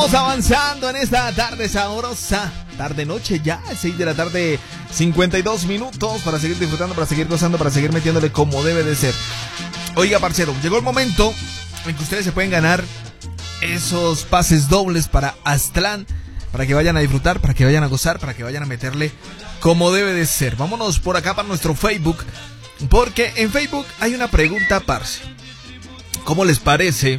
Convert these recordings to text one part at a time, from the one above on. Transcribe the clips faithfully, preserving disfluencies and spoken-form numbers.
Vamos avanzando en esta tarde sabrosa. Tarde noche ya, seis de la tarde, cincuenta y dos minutos, para seguir disfrutando, para seguir gozando, para seguir metiéndole como debe de ser. Oiga, parcero, llegó el momento en que ustedes se pueden ganar esos pases dobles para Aztlán, para que vayan a disfrutar, para que vayan a gozar, para que vayan a meterle como debe de ser. Vámonos por acá para nuestro Facebook, porque en Facebook hay una pregunta, parce. ¿Cómo les parece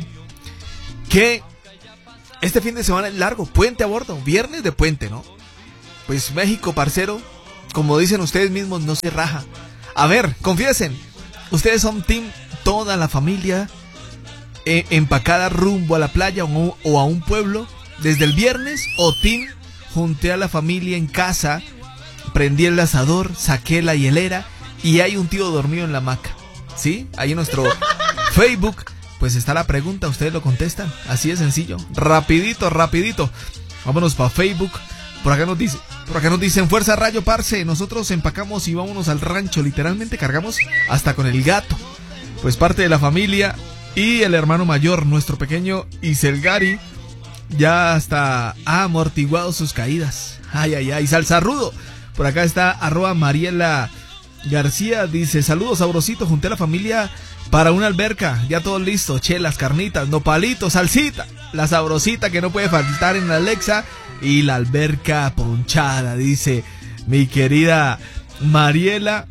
que este fin de semana es largo, puente a bordo, viernes de puente, ¿no? Pues México, parcero, como dicen ustedes mismos, no se raja. A ver, confiesen, ¿ustedes son team toda la familia eh, empacada rumbo a la playa o, o a un pueblo desde el viernes? ¿O team junté a la familia en casa, prendí el asador, saqué la hielera y hay un tío dormido en la hamaca? ¿Sí? Ahí en nuestro Facebook pues está la pregunta, ustedes lo contestan, así de sencillo, rapidito, rapidito. Vámonos para Facebook. Por acá nos dice, por acá nos dicen, fuerza rayo, parce, nosotros empacamos y vámonos al rancho, literalmente cargamos hasta con el gato, pues parte de la familia y el hermano mayor, nuestro pequeño Iselgari, ya hasta ha amortiguado sus caídas. Ay, ay, ay, salsa rudo. Por acá está arroba Mariela García, dice, saludos sabrosito, junté a la familia para una alberca, ya todo listo, chelas, carnitas, nopalitos, salsita, la sabrosita que no puede faltar en la Alexa y la alberca ponchada, dice mi querida Mariela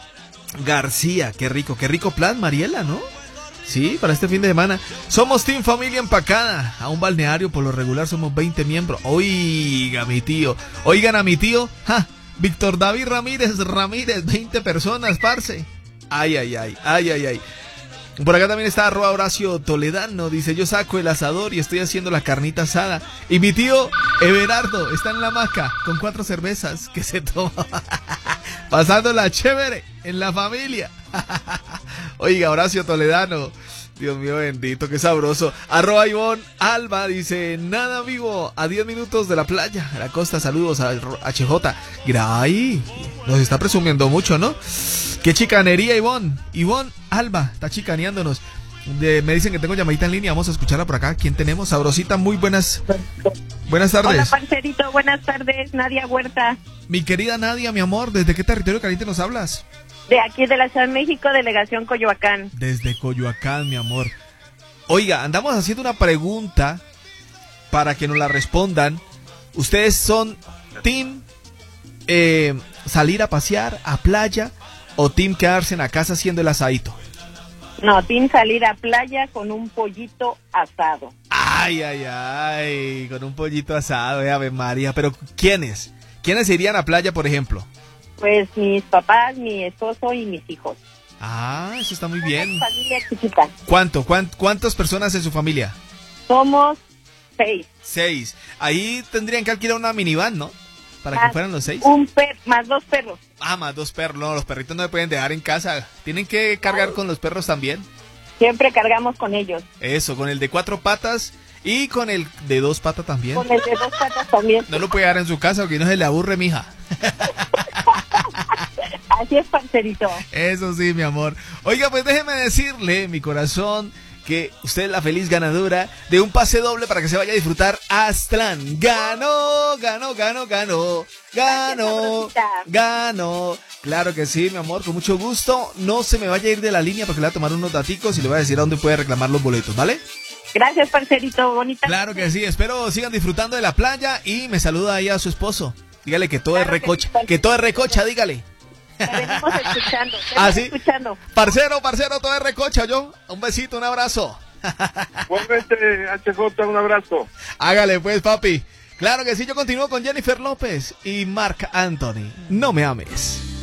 García. Qué rico, qué rico plan, Mariela, ¿no? Sí, para este fin de semana. Somos Team Familia Empacada. A un balneario por lo regular somos veinte miembros. Oiga, mi tío. Oigan a mi tío. Ja, Víctor David Ramírez Ramírez, veinte personas, parce. Ay, ay, ay, ay, ay, ay. Por acá también está arroba Horacio Toledano, dice, yo saco el asador y estoy haciendo la carnita asada. Y mi tío Everardo está en la hamaca con cuatro cervezas que se toma. Pasándola chévere en la familia. Oiga, Horacio Toledano, Dios mío bendito, qué sabroso. Arroba Ivonne Alba, dice, nada amigo, a diez minutos de la playa, a la costa, saludos a H J. Ay, nos está presumiendo mucho, ¿no? Qué chicanería, Ivonne. Ivonne Alba está chicaneándonos. De, me dicen que tengo llamadita en línea, vamos a escucharla por acá. ¿Quién tenemos? Sabrosita, muy buenas. Buenas tardes. Hola, parcerito, buenas tardes, Nadia Huerta. Mi querida Nadia, mi amor, ¿desde qué territorio caliente nos hablas? De aquí, de la Ciudad de México, delegación Coyoacán. Desde Coyoacán, mi amor. Oiga, andamos haciendo una pregunta para que nos la respondan. ¿Ustedes son team eh, salir a pasear a playa o team quedarse en la casa haciendo el asadito? No, team salir a playa con un pollito asado. Ay, ay, ay, con un pollito asado, eh, Ave María. Pero ¿quiénes? ¿Quiénes irían a playa, por ejemplo? Pues mis papás, mi esposo y mis hijos. Ah, eso está muy bien. Una familia chiquita. ¿Cuánto? ¿Cuánt, ¿Cuántas personas en su familia? Somos seis. Seis. Ahí tendrían que alquilar una minivan, ¿no? Para más que fueran los seis. Un per más dos perros. Ah, más dos perros. No, los perritos no se pueden dejar en casa. Tienen que cargar con los perros también. Siempre cargamos con ellos. Eso, con el de cuatro patas y con el de dos patas también. Con el de dos patas también. No lo puede dejar en su casa porque no se le aburre, mija. Así es, parcerito. Eso sí, mi amor. Oiga, pues déjeme decirle, mi corazón, que usted es la feliz ganadora de un pase doble para que se vaya a disfrutar a Aztlán. Ganó, ganó, ganó, ganó, ganó, ganó. Claro que sí, mi amor, con mucho gusto. No se me vaya a ir de la línea porque le voy a tomar unos daticos y le voy a decir a dónde puede reclamar los boletos, ¿vale? Gracias, parcerito, bonita. Claro que sí, espero sigan disfrutando de la playa y me saluda ahí a su esposo. Dígale que todo claro es recocha, que, sí, que todo es recocha, dígale. Te venimos escuchando, te ¿Ah, venimos sí? escuchando. Parcero, parcero, todo es recocha, yo. Un besito, un abrazo. Igualmente, H J, un abrazo. Hágale pues, papi. Claro que sí, yo continúo con Jennifer López y Marc Anthony. No me ames.